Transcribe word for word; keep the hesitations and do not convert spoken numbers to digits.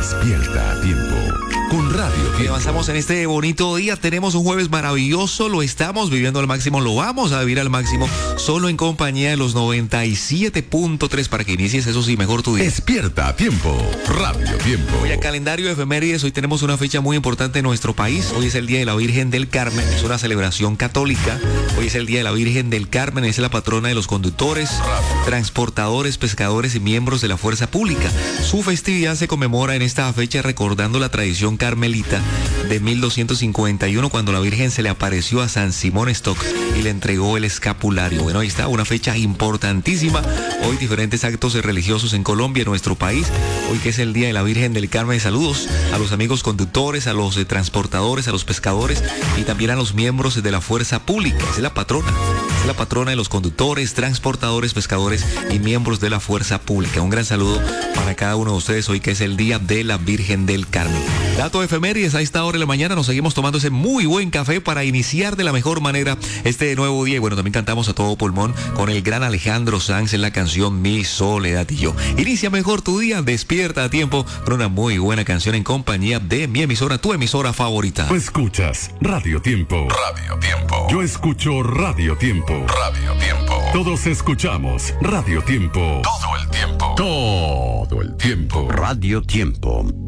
Despierta a tiempo con Radio Tiempo. Y avanzamos en este bonito día. Tenemos un jueves maravilloso. Lo estamos viviendo al máximo. Lo vamos a vivir al máximo. Solo en compañía de los noventa y siete punto tres para que inicies, eso sí, mejor tu día. Despierta a tiempo. Radio Tiempo. Hoy a calendario de efemérides. Hoy tenemos una fecha muy importante en nuestro país. Hoy es el Día de la Virgen del Carmen. Es una celebración católica. Hoy es el Día de la Virgen del Carmen. Es la patrona de los conductores, transportadores, pescadores y miembros de la fuerza pública. Su festividad se conmemora en esta fecha recordando la tradición carmelita de mil doscientos cincuenta y uno, cuando la Virgen se le apareció a San Simón Stock y le entregó el escapulario. Bueno, ahí está, una fecha importantísima. Hoy diferentes actos religiosos en Colombia, en nuestro país. Hoy que es el Día de la Virgen del Carmen. Saludos a los amigos conductores, a los eh, transportadores, a los pescadores y también a los miembros de la fuerza pública. Es la patrona. Es la patrona de los conductores, transportadores, pescadores y miembros de la fuerza pública. Un gran saludo para cada uno de ustedes hoy que es el Día de la Virgen del Carmen. Dato de efemérides, a esta hora de la mañana nos seguimos tomando ese muy buen café para iniciar de la mejor manera este nuevo día. Y bueno, también cantamos a todo pulmón con el gran Alejandro Sanz en la canción Mi Soledad y Yo. Inicia mejor tu día, despierta a tiempo con una muy buena canción en compañía de mi emisora, tu emisora favorita. Tú escuchas Radio Tiempo. Radio Tiempo. Yo escucho Radio Tiempo. Radio Tiempo. Todos escuchamos Radio Tiempo. Todo el tiempo. Todo el tiempo. Radio Tiempo.